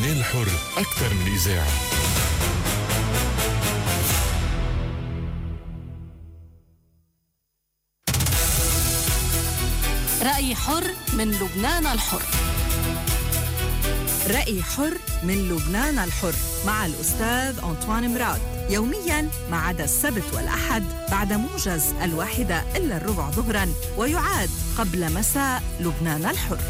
لبنان الحر أكثر من إذاعة. رأي حر من لبنان الحر. رأي حر من لبنان الحر مع الأستاذ أنطوان مراد، يومياً ما عدا السبت والأحد بعد موجز 1:15 ظهراً، ويعاد قبل مساء لبنان الحر.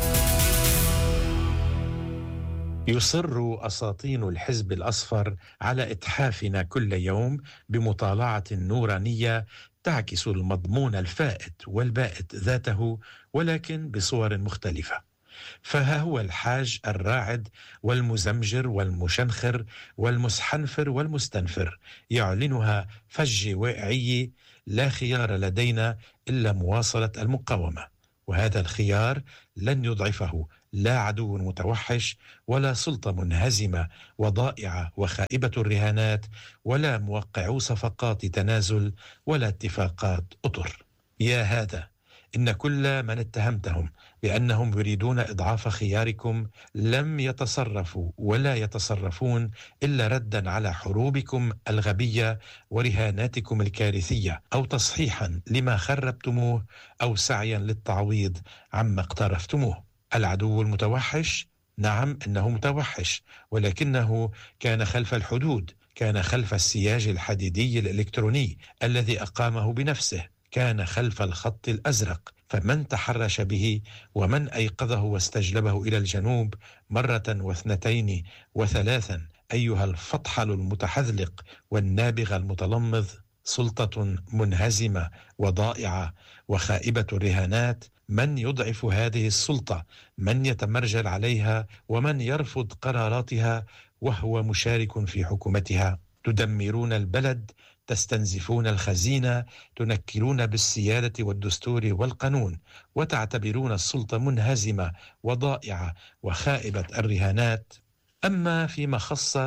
يصر أساطين الحزب الأصفر على إتحافنا كل يوم بمطالعة نورانية تعكس المضمون الفائت والبائت ذاته، ولكن بصور مختلفة. فها هو الحاج الراعد والمزمجر والمشنخر والمسحنفر والمستنفر يعلنها فج واعي: لا خيار لدينا إلا مواصلة المقاومة. وهذا الخيار لن يضعفه لا عدو متوحش ولا سلطة منهزمة وضائعة وخائبة الرهانات ولا موقعو صفقات تنازل ولا اتفاقات أطر. يا هذا، إن كل من اتهمتهم بأنهم يريدون إضعاف خياركم لم يتصرفوا ولا يتصرفون إلا ردا على حروبكم الغبية ورهاناتكم الكارثية، أو تصحيحا لما خربتموه، أو سعيا للتعويض عما اقترفتموه. العدو المتوحش، نعم إنه متوحش، ولكنه كان خلف الحدود، كان خلف السياج الحديدي الإلكتروني الذي أقامه بنفسه، كان خلف الخط الأزرق. فمن تحرش به ومن أيقظه واستجلبه إلى الجنوب مرة واثنتين وثلاثا أيها الفطحل المتحذلق والنابغ المتلمذ، سلطة منهزمة وضائعة وخائبة الرهانات، من يضعف هذه السلطة، من يتمرجل عليها ومن يرفض قراراتها وهو مشارك في حكومتها. تدمرون البلد، تستنزفون الخزينة، تنكلون بالسيادة والدستور والقانون، وتعتبرون السلطة منهزمة وضائعة وخائبة الرهانات. أما فيما خص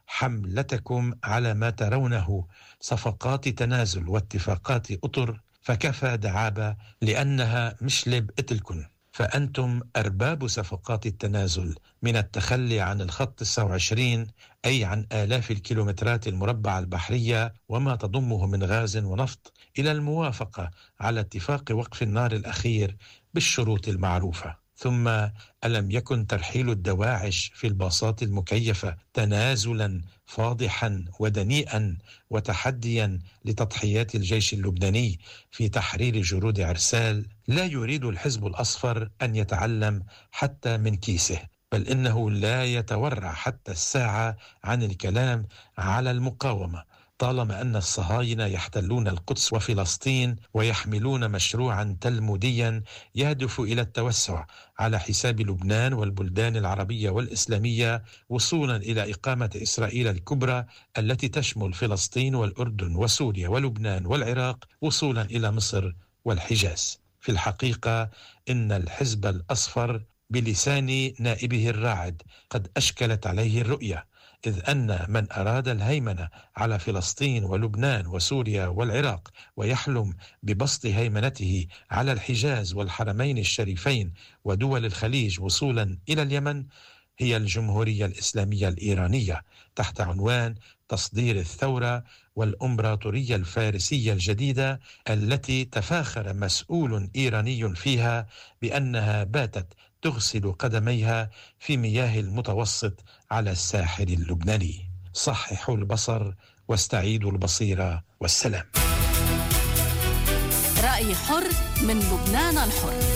حملتكم على ما ترونه صفقات تنازل واتفاقات أطر، فكفى دعابة، لأنها مشلب قتلكن. فأنتم أرباب صفقات التنازل من التخلي عن الخط 29، أي عن آلاف الكيلومترات المربعة البحرية وما تضمه من غاز ونفط، إلى الموافقة على اتفاق وقف النار الأخير بالشروط المعروفة. ثم ألم يكن ترحيل الدواعش في الباصات المكيفة تنازلا فاضحا ودنيئا وتحديا لتضحيات الجيش اللبناني في تحرير جرود عرسال؟ لا يريد الحزب الأصفر أن يتعلم حتى من كيسه، بل إنه لا يتورع حتى الساعة عن الكلام على المقاومة، طالما أن الصهاينة يحتلون القدس وفلسطين ويحملون مشروعا تلموديا يهدف إلى التوسع على حساب لبنان والبلدان العربية والإسلامية، وصولا إلى إقامة إسرائيل الكبرى التي تشمل فلسطين والأردن وسوريا ولبنان والعراق، وصولا إلى مصر والحجاز. في الحقيقة إن الحزب الأصفر بلسان نائبه الراعد قد أشكلت عليه الرؤية، إذ أن من أراد الهيمنة على فلسطين ولبنان وسوريا والعراق ويحلم ببسط هيمنته على الحجاز والحرمين الشريفين ودول الخليج وصولا إلى اليمن، هي الجمهورية الإسلامية الإيرانية، تحت عنوان تصدير الثورة والإمبراطورية الفارسية الجديدة، التي تفاخر مسؤول إيراني فيها بأنها باتت تغسل قدميها في مياه المتوسط على الساحل اللبناني. صححوا البصر واستعيدوا البصيرة، والسلام. رأي حر من لبنان الحر.